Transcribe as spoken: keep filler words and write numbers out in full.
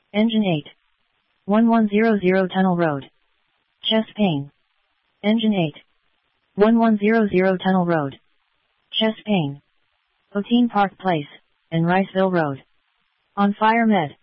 Engine eight. one one zero zero Tunnel Road. Chest pain. Engine eight. one one zero zero Tunnel Road. Chest pain. Otine Park Place, and Riceville Road. On Fire Med.